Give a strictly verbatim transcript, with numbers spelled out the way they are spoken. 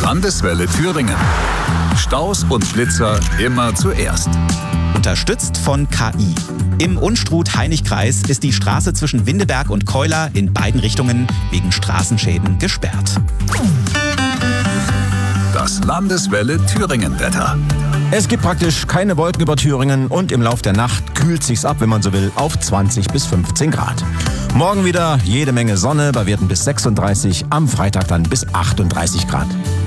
Landeswelle Thüringen. Staus und Blitzer immer zuerst. Unterstützt von K I. Im Unstrut-Hainich-Kreis ist die Straße zwischen Windeberg und Keuler in beiden Richtungen wegen Straßenschäden gesperrt. Das Landeswelle Thüringen-Wetter. Es gibt praktisch keine Wolken über Thüringen und im Lauf der Nacht kühlt sich's ab, wenn man so will, auf zwanzig bis fünfzehn Grad. Morgen wieder jede Menge Sonne bei Werten bis sechsunddreißig, am Freitag dann bis achtunddreißig Grad.